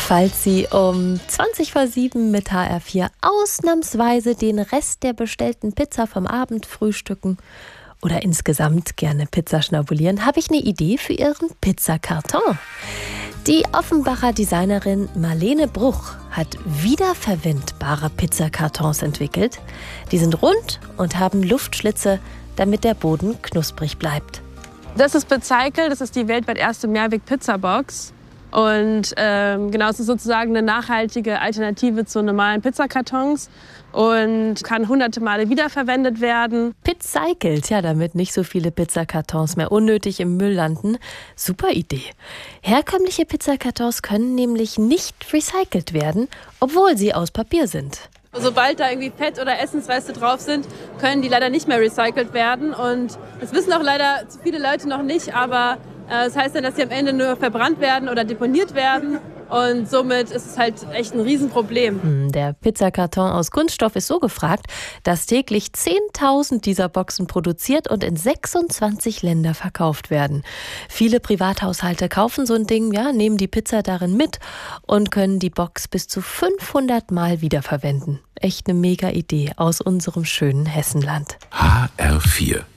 Falls Sie um 7:20 mit HR4 ausnahmsweise den Rest der bestellten Pizza vom Abend frühstücken oder insgesamt gerne Pizza schnabulieren, habe ich eine Idee für Ihren Pizzakarton. Die Offenbacher Designerin Marlene Bruch hat wiederverwendbare Pizzakartons entwickelt. Die sind rund und haben Luftschlitze, damit der Boden knusprig bleibt. Das ist Becycle, das ist die weltweit erste Mehrweg-Pizzabox. Und es ist sozusagen eine nachhaltige Alternative zu normalen Pizzakartons und kann hunderte Male wiederverwendet werden. Pizzcycled, ja, damit nicht so viele Pizzakartons mehr unnötig im Müll landen. Super Idee. Herkömmliche Pizzakartons können nämlich nicht recycelt werden, obwohl sie aus Papier sind. Sobald da irgendwie Fett oder Essensreste drauf sind, können die leider nicht mehr recycelt werden. Und das wissen auch leider zu viele Leute noch nicht, aber das heißt dann, dass sie am Ende nur verbrannt werden oder deponiert werden. Und somit ist es halt echt ein Riesenproblem. Der Pizzakarton aus Kunststoff ist so gefragt, dass täglich 10.000 dieser Boxen produziert und in 26 Länder verkauft werden. Viele Privathaushalte kaufen so ein Ding, ja, nehmen die Pizza darin mit und können die Box bis zu 500 Mal wiederverwenden. Echt eine mega Idee aus unserem schönen Hessenland. HR4